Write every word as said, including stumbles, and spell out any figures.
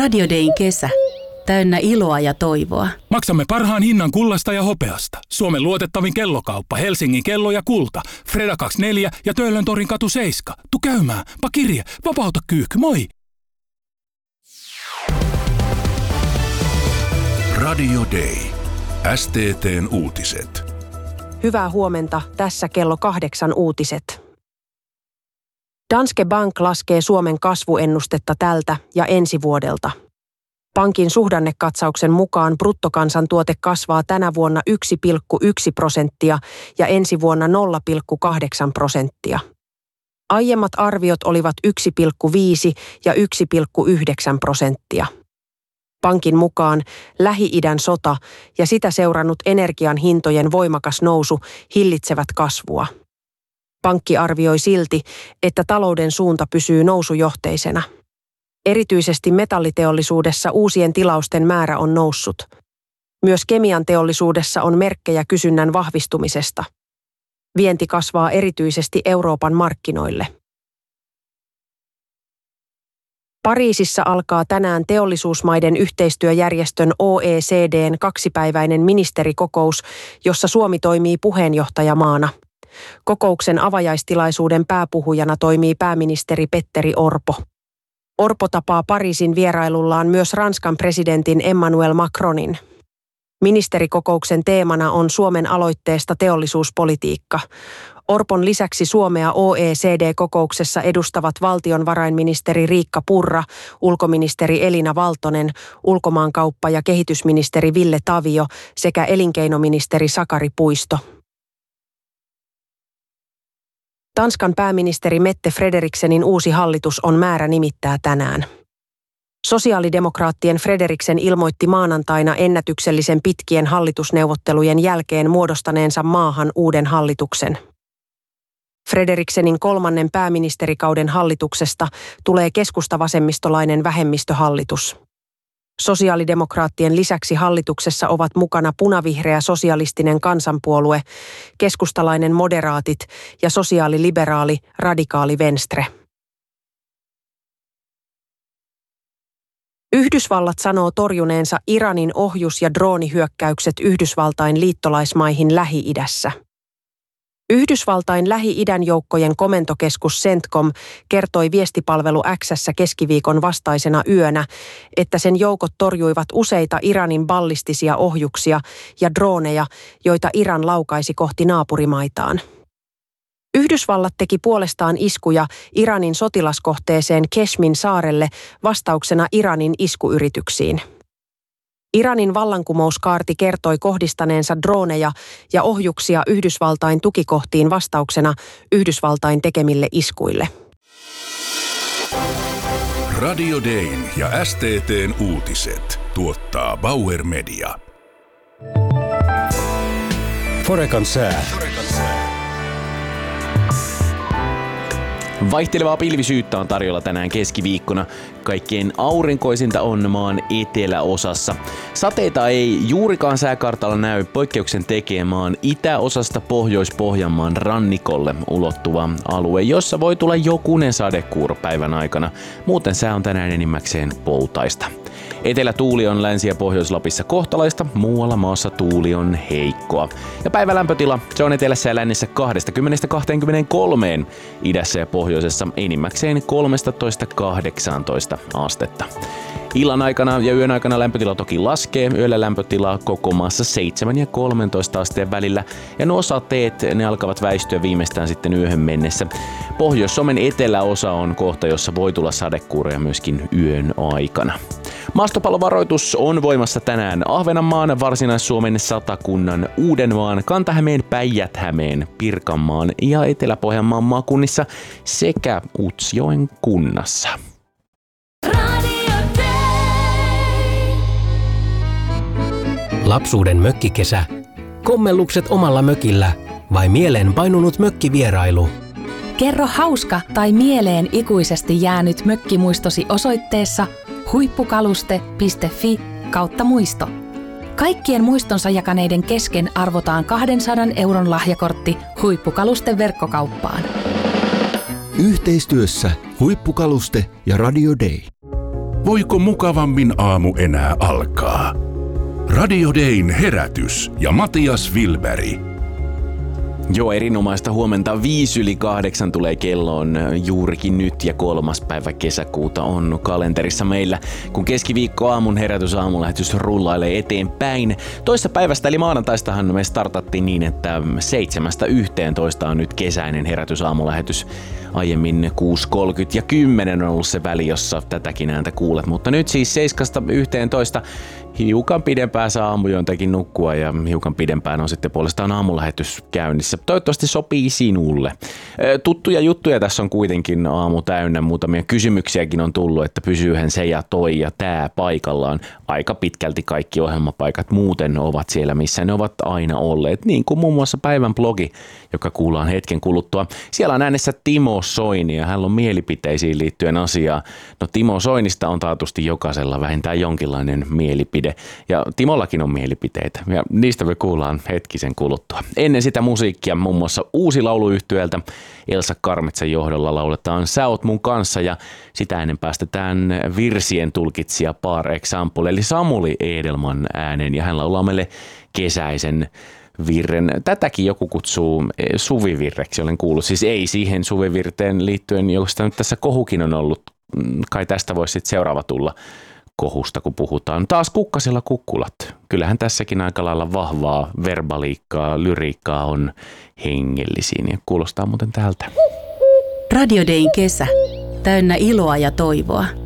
Radio Dayn kesä. Täynnä iloa ja toivoa. Maksamme parhaan hinnan kullasta ja hopeasta. Suomen luotettavin kellokauppa, Helsingin kello ja kulta. Freda kaksikymmentäneljä ja Töölön torin katu seitsemän. Tu käymään. Pakirje. Vapauta kyykky. Moi. Radio Day. S T T:n uutiset. Hyvää huomenta. Tässä kello kahdeksan uutiset. Danske Bank laskee Suomen kasvuennustetta tältä ja ensi vuodelta. Pankin suhdannekatsauksen mukaan bruttokansantuote kasvaa tänä vuonna yksi pilkku yksi prosenttia ja ensi vuonna nolla pilkku kahdeksan prosenttia. Aiemmat arviot olivat yksi pilkku viisi ja yksi pilkku yhdeksän prosenttia. Pankin mukaan Lähi-idän sota ja sitä seurannut energian hintojen voimakas nousu hillitsevät kasvua. Pankki arvioi silti, että talouden suunta pysyy nousujohteisena. Erityisesti metalliteollisuudessa uusien tilausten määrä on noussut. Myös kemian teollisuudessa on merkkejä kysynnän vahvistumisesta. Vienti kasvaa erityisesti Euroopan markkinoille. Pariisissa alkaa tänään teollisuusmaiden yhteistyöjärjestön O E C D:n kaksipäiväinen ministerikokous, jossa Suomi toimii puheenjohtajamaana. Kokouksen avajaistilaisuuden pääpuhujana toimii pääministeri Petteri Orpo. Orpo tapaa Pariisin vierailullaan myös Ranskan presidentin Emmanuel Macronin. Ministerikokouksen teemana on Suomen aloitteesta teollisuuspolitiikka. Orpon lisäksi Suomea O E C D-kokouksessa edustavat valtionvarainministeri Riikka Purra, ulkoministeri Elina Valtonen, ulkomaankauppa- ja kehitysministeri Ville Tavio sekä elinkeinoministeri Sakari Puisto. Tanskan pääministeri Mette Frederiksenin uusi hallitus on määrä nimittää tänään. Sosiaalidemokraattien Frederiksen ilmoitti maanantaina ennätyksellisen pitkien hallitusneuvottelujen jälkeen muodostaneensa maahan uuden hallituksen. Frederiksenin kolmannen pääministerikauden hallituksesta tulee keskustavasemmistolainen vähemmistöhallitus. Sosiaalidemokraattien lisäksi hallituksessa ovat mukana punavihreä sosialistinen kansanpuolue, keskustalainen moderaatit ja sosiaaliliberaali radikaali Venstre. Yhdysvallat sanoo torjuneensa Iranin ohjus- ja droonihyökkäykset Yhdysvaltain liittolaismaihin Lähi-idässä. Yhdysvaltain Lähi-idän joukkojen komentokeskus CENTCOM kertoi viestipalvelu X:ssä keskiviikon vastaisena yönä, että sen joukot torjuivat useita Iranin ballistisia ohjuksia ja drooneja, joita Iran laukaisi kohti naapurimaitaan. Yhdysvallat teki puolestaan iskuja Iranin sotilaskohteeseen Keshmin saarelle vastauksena Iranin iskuyrityksiin. Iranin vallankumouskaarti kertoi kohdistaneensa drooneja ja ohjuksia Yhdysvaltain tukikohtiin vastauksena Yhdysvaltain tekemille iskuille. Radio Dayn ja S T T:n uutiset tuottaa Bauer Media. Forecan sää. Vaihtelevaa pilvisyyttä on tarjolla tänään keskiviikkona. Kaikkein aurinkoisinta on maan eteläosassa. Sateita ei juurikaan sääkartalla näy, poikkeuksen tekee maan itäosasta Pohjois-Pohjanmaan rannikolle ulottuva alue, jossa voi tulla jokunen sadekuuro päivän aikana. Muuten sää on tänään enimmäkseen poutaista. Etelätuuli on Länsi- ja Pohjois-Lapissa kohtalaista, muualla maassa tuuli on heikkoa. Ja päivälämpötila, se on etelässä ja lännessä kaksikymmentä kaksikymmentäkolme, idässä ja pohjoisessa enimmäkseen kolmetoista kahdeksantoista astetta. Illan aikana ja yön aikana lämpötila toki laskee, yöllä lämpötila koko maassa seitsemän ja kolmetoista asteen välillä, ja nuo sateet, ne alkavat väistyä viimeistään sitten yöhön mennessä. Pohjois-Suomen eteläosa on kohta, jossa voi tulla sadekuuroja myöskin yön aikana. Maastopallovaroitus on voimassa tänään Ahvenanmaan, Varsinais-Suomen, Satakunnan, Uudenmaan, Kanta-Hämeen, Päijät-Hämeen, Pirkanmaan ja Etelä-Pohjanmaan maakunnissa sekä Utsjoen kunnassa. Lapsuuden mökkikesä, kommellukset omalla mökillä vai mieleen painunut mökkivierailu? Kerro hauska tai mieleen ikuisesti jäänyt mökkimuistosi osoitteessa huippukaluste piste fi kautta muisto. Kaikkien muistonsa jakaneiden kesken arvotaan kahdensadan euron lahjakortti Huippukaluste verkkokauppaan. Yhteistyössä Huippukaluste ja Radio Day. Voiko mukavammin aamu enää alkaa? Radio Dayn herätys ja Matias Wilberg. Joo, erinomaista huomenta. Viisi yli kahdeksan tulee kelloon juurikin nyt ja kolmas päivä kesäkuuta on kalenterissa meillä, kun keskiviikko aamun herätys aamulähetys rullailee eteenpäin. Toissa päivästä eli maanantaistahan me startattiin niin, että seitsemästä yhteentoista on nyt kesäinen herätys aamulähetys. Aiemmin kuusi kolmekymmentä ja kymmenen on ollut se väli, jossa tätäkin ääntä kuulet, mutta nyt siis seiskasta yhteentoista hiukan pidempään saa aamujointakin nukkua ja hiukan pidempään on sitten puolestaan aamulähetys käynnissä. Toivottavasti sopii sinulle. Tuttuja juttuja tässä on kuitenkin aamu täynnä. Muutamia kysymyksiäkin on tullut, että pysyyhän se ja toi ja tää paikallaan. Aika pitkälti kaikki ohjelmapaikat muuten ovat siellä, missä ne ovat aina olleet. Niin kuin muun muassa päivän blogi, joka kuullaan hetken kuluttua. Siellä on äänessä Timo Soini ja hän on mielipiteisiin liittyen asiaa. No Timo Soinista on taatusti jokaisella vähintään jonkinlainen mielipide. Ja Timollakin on mielipiteitä ja niistä me kuullaan hetkisen kuluttua. Ennen sitä musiikkia muun muassa uusi lauluyhtyeeltä Elsa Karmetsan johdolla lauletaan Sä oot mun kanssa ja sitä ennen päästetään virsien tulkitsija Par Example eli Samuli Edelman äänen ja hän laulaa meille kesäisen virren. Tätäkin joku kutsuu suvivirreksi, olen kuullut. Siis ei siihen suvivirteen liittyen, josta nyt tässä kohukin on ollut. Kai tästä voisi sitten seuraava tulla kohusta, kun puhutaan. Taas kukkasilla kukkulat. Kyllähän tässäkin aika lailla vahvaa verbaliikkaa, lyriikkaa on hengellisiin ja kuulostaa muuten tältä. Radio Dayn kesä. Täynnä iloa ja toivoa.